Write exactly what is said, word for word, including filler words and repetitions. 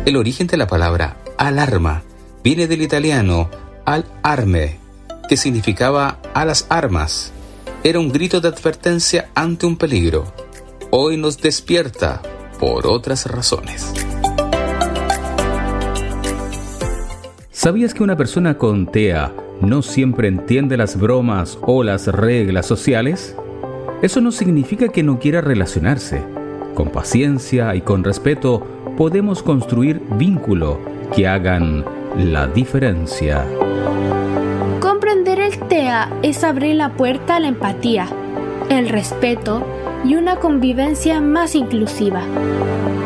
El origen de la palabra alarma viene del italiano al-arme, que significaba a las armas. Era un grito de advertencia ante un peligro. Hoy nos despierta por otras razones. ¿Sabías que una persona con T E A no siempre entiende las bromas o las reglas sociales? Eso no significa que no quiera relacionarse. Con paciencia y con respeto podemos construir vínculos que hagan la diferencia. Comprender el T E A es abrir la puerta a la empatía, el respeto y una convivencia más inclusiva.